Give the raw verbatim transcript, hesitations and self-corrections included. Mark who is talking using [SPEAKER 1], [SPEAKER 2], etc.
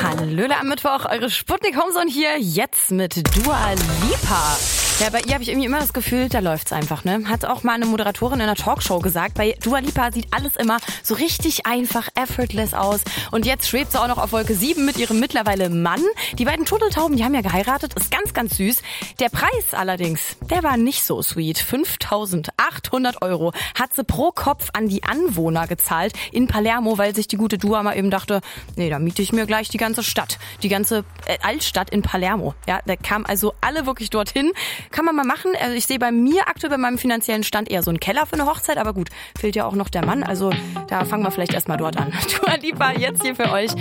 [SPEAKER 1] Hallöle am Mittwoch, eure Sputnik Homezone hier, jetzt mit Dua Lipa. Ja, bei ihr habe ich irgendwie immer das Gefühl, da läuft's einfach, ne? Hat auch mal eine Moderatorin in einer Talkshow gesagt, bei Dua Lipa sieht alles immer so richtig einfach, effortless aus. Und jetzt schwebt sie auch noch auf Wolke sieben mit ihrem mittlerweile Mann. Die beiden Turteltauben, die haben ja geheiratet, ist ganz, ganz süß. Der Preis allerdings, der war nicht so sweet. fünftausendachthundert Euro hat sie pro Kopf an die Anwohner gezahlt in Palermo, weil sich die gute Dua mal eben dachte, nee, da miete ich mir gleich die ganze Stadt, die ganze äh, Altstadt in Palermo. Ja, da kamen also alle wirklich dorthin. Kann man mal machen. Also ich sehe bei mir aktuell bei meinem finanziellen Stand eher so einen Keller für eine Hochzeit, aber gut, fehlt ja auch noch der Mann, also da fangen wir vielleicht erstmal dort an. Dua Lipa jetzt hier für euch.